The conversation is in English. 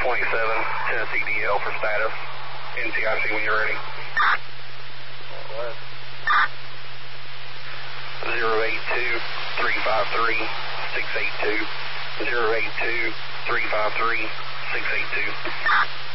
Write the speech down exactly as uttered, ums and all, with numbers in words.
twenty-seven, Tennessee D L for status. N C I C when you're ready. What? zero eight two, three five three, six eight two. zero eight two, three five three, six eight two.